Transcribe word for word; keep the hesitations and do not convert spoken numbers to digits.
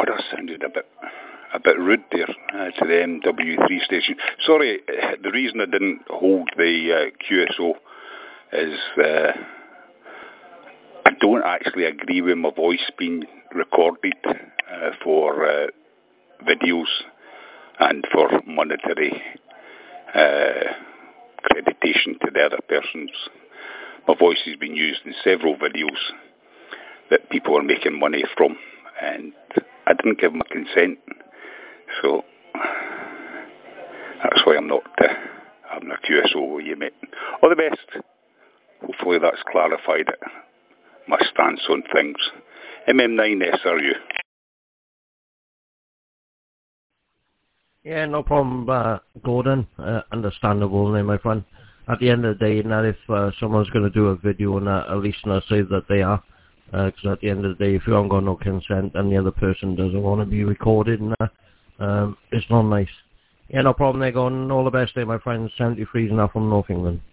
God, that sounded a bit a bit rude there uh, to the M W three station. Sorry, the reason I didn't hold the uh, Q S O is uh, I don't actually agree with my voice being recorded uh, for uh, videos and for monetary uh, accreditation to the other persons. My voice has been used in several videos that people are making money from, and I didn't give my consent, so that's why I'm not uh, having a Q S O with you, mate. All the best. Hopefully that's clarified it, my stance on things. M M nine S R U. Yeah, no problem, uh, Gordon. Uh, understandable, there, my friend. At the end of the day, now if uh, someone's going to do a video on that, at least not say that they are. Because uh, at the end of the day, if you haven't got no consent and the other person doesn't want to be recorded, and that, um, it's not nice. Yeah, no problem there, Gordon. All the best there, my friend. seventy-three now from North England.